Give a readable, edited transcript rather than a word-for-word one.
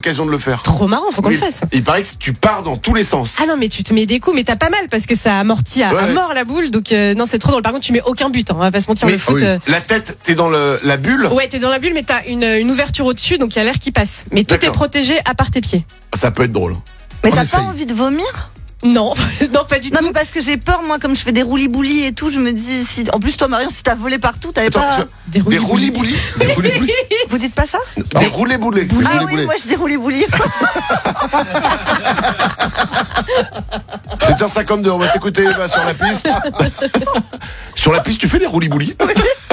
l'occasion de le faire. Trop marrant, faut qu'on le Oui, fasse. il paraît que tu pars dans tous les sens. Ah non, mais tu te mets des coups, mais t'as pas mal parce que ça amortit à Ouais. mort la boule. Donc non, c'est trop drôle. Par contre, tu mets aucun but. On va pas se mentir, Mais- le foot. Ah oui. La tête, t'es dans la bulle. Ouais, t'es dans la bulle, mais t'as une ouverture au-dessus, donc il y a l'air qui passe. Mais tout D'accord. est protégé à part tes pieds. Ça peut être drôle. Mais On t'as essaye. pas envie de vomir? Non, non, pas du Non, tout. mais parce que j'ai peur, moi, comme je fais des roulis-boulis et tout, je me dis, si. En plus, toi, Marion, si t'as volé partout, t'avais Attends, pas. des roulis-boulis. Des roulés-boulés. Vous dites pas ça? Des roulés-boulés. Ah oui, roulés-boulés. moi, je dis roulis-boulis. 7h52, on va s'écouter sur la piste. Sur la piste, tu fais des roulis-boulis?